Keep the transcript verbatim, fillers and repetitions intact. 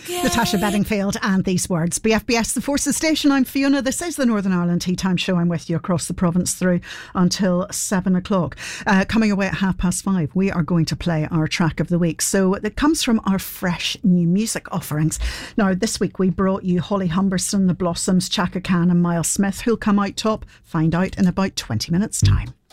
Natasha Bedingfield and these words. B F B S, the Forces Station. I'm Fiona. This is the Northern Ireland Tea Time Show. I'm with you across the province through until seven o'clock. Uh, coming away at half past five, we are going to play our track of the week. So it comes from our fresh new music offerings. Now, this week we brought you Holly Humberstone, The Blossoms, Chaka Khan and Miles Smith. Who'll come out top? Find out in about twenty minutes' time.